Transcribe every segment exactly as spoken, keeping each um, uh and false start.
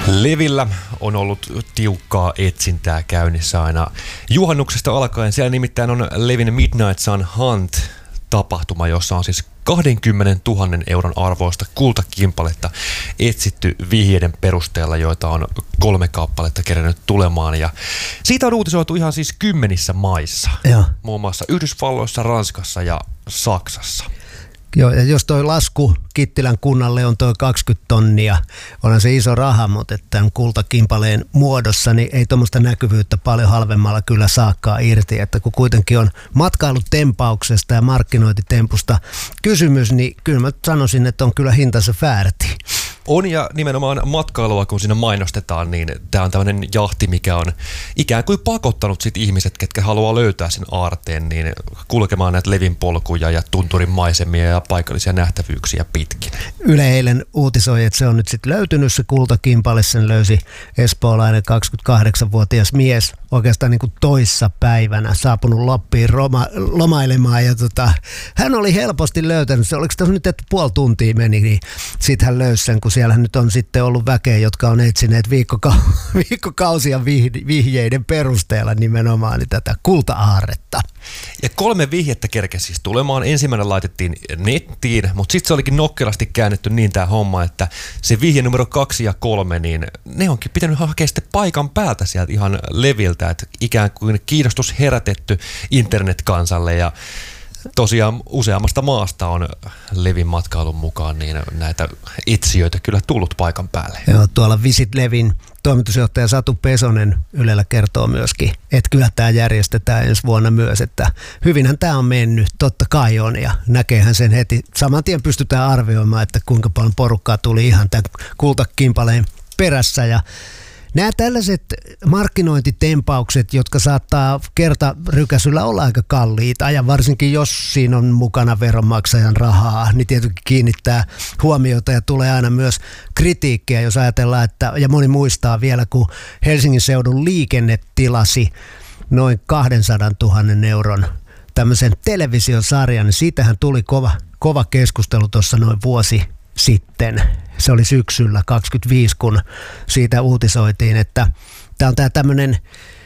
Levillä on ollut tiukkaa etsintää käynnissä aina juhannuksesta alkaen. Siellä nimittäin on Levin Midnight Sun Hunt-tapahtuma, jossa on siis kaksikymmentätuhatta euron arvoista kultakimpaletta etsitty vihjeiden perusteella, joita on kolme kappaletta kerännyt tulemaan. Ja siitä on uutisoitu ihan siis kymmenissä maissa, Joo. muun muassa Yhdysvalloissa, Ranskassa ja Saksassa. Joo, ja jos toi lasku Kittilän kunnalle on toi kaksikymmentä tonnia, onhan se iso raha, mutta tämän kultakimpaleen muodossa, niin ei tuommoista näkyvyyttä paljon halvemmalla kyllä saakkaa irti. Että kun kuitenkin on matkailutempauksesta ja markkinointitempusta kysymys, niin kyllä mä sanoisin, että on kyllä hintansa väärti. On, ja nimenomaan matkailua, kun siinä mainostetaan, niin tämä on tämmöinen jahti, mikä on ikään kuin pakottanut sit ihmiset, ketkä haluaa löytää sen aarteen, niin kulkemaan näitä Levin polkuja ja tunturin maisemia ja paikallisia nähtävyyksiä pitkin. Yle eilen uutisoi, että se on nyt sitten löytynyt se kultakimpale, sen löysi espoolainen kaksikymmentäkahdeksanvuotias mies oikeastaan niin kuin toissa päivänä saapunut Lappiin roma, lomailemaan, ja tota, hän oli helposti löytänyt se, oliko tässä nyt, että puoli tuntia meni, niin sitten hän löysi sen, kun siellä nyt on sitten ollut väkeä, jotka on etsineet viikkoka- viikkokausia vih- vihjeiden perusteella nimenomaan niin tätä kulta-aarretta. Ja kolme vihjettä kerkesi siis tulemaan. Ensimmäinen laitettiin nettiin, mutta sitten se olikin nokkelasti käännetty niin tämä homma, että se vihje numero kaksi ja kolme, niin ne onkin pitänyt hakea sitten paikan päältä sieltä ihan Leviltä, että ikään kuin kiinnostus herätetty internetkansalle, ja tosiaan useammasta maasta on Levin matkailun mukaan niin näitä etsijöitä kyllä tullut paikan päälle. Joo, tuolla Visit Levin toimitusjohtaja Satu Pesonen Ylellä kertoo myöskin, että kyllä tämä järjestetään ensi vuonna myös, että hyvinhän tämä on mennyt, totta kai on, ja näkeehän sen heti. Saman tien pystytään arvioimaan, että kuinka paljon porukkaa tuli ihan tämän kultakimpaleen perässä, ja nämä tällaiset markkinointitempaukset, jotka saattaa kertarykäisyllä olla aika kalliita, ja varsinkin jos siinä on mukana veronmaksajan rahaa, niin tietenkin kiinnittää huomiota ja tulee aina myös kritiikkiä, jos ajatellaan, että, ja moni muistaa vielä, kun Helsingin seudun liikenne tilasi noin kaksisataatuhatta euron tämmöisen televisiosarjan, niin siitähän tuli kova, kova keskustelu tuossa noin vuosi sitten. Se oli syksyllä kaksikymmentäviisi, kun siitä uutisoitiin, että tämä on tämä tämmöinen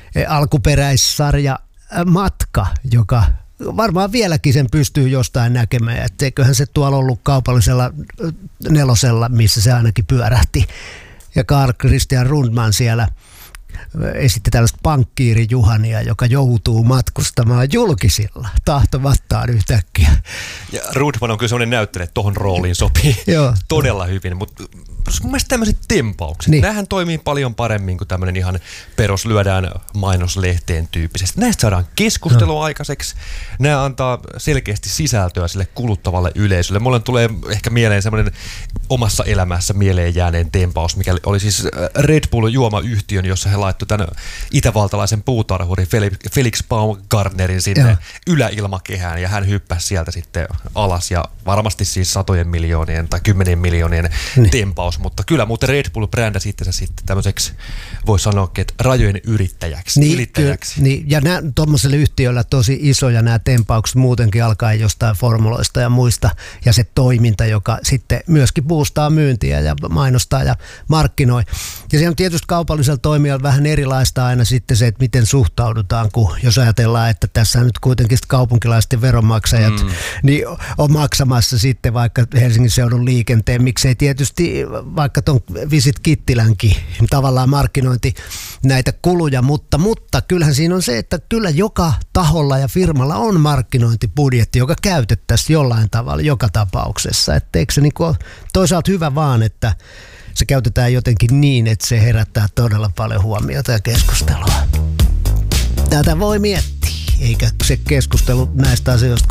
alkuperäissarja Matka, joka varmaan vieläkin sen pystyy jostain näkemään. Että eiköhän se tuolla ollut kaupallisella nelosella, missä se ainakin pyörähti. Ja Carl Christian Rundman siellä esitti tällaista pankkiiri Juhania, joka joutuu matkustamaan julkisilla tahtomattaan yhtäkkiä. Ja Rudman on kyllä sellainen näyttelijä, että tohon rooliin sopii todella hyvin, mutta mun mielestä tämmöiset tempaukset, niin. Nämähän toimii paljon paremmin kuin tämmöinen ihan perus lyödään mainoslehteen tyyppisesti. Näistä saadaan keskustelua no. aikaiseksi, nämä antaa selkeästi sisältöä sille kuluttavalle yleisölle. Mulle tulee ehkä mieleen semmoinen omassa elämässä mieleen jääneen tempaus, mikä oli siis Red Bull-juomayhtiön, jossa he laittoi tämän itävaltalaisen puutarhurin Felix Baumgartnerin sinne Joo. yläilmakehään, ja hän hyppäsi sieltä sitten alas, ja varmasti siis satojen miljoonien tai kymmenien miljoonien niin. tempaus, mutta kyllä muuten Red Bull brändäsi itsensä sitten tämmöiseksi, voi sanoa, että rajojen yrittäjäksi, niin, yrittäjäksi. Kyllä, niin, ja tuommoiselle yhtiöllä tosi isoja nämä tempaukset muutenkin alkaa jostain formuloista ja muista, ja se toiminta, joka sitten myöskin boostaa myyntiä ja mainostaa ja markkinoi. Ja se on tietysti kaupallisella toimijalla vähän erilaista aina sitten se, että miten suhtaudutaan, kun jos ajatellaan, että tässä nyt kuitenkin kaupunkilaisten veronmaksajat mm. niin on maksamassa sitten vaikka Helsingin seudun liikenteen, miksei tietysti vaikka tuon Visit Kittilänkin tavallaan markkinointi näitä kuluja, mutta, mutta kyllähän siinä on se, että kyllä joka taholla ja firmalla on markkinointibudjetti, joka käytettäisiin jollain tavalla joka tapauksessa, että eikö se niin kuin toisaalta hyvä vaan, että se käytetään jotenkin niin, että se herättää todella paljon huomiota ja keskustelua. Tätä voi miettiä, eikä se keskustelu näistä asioista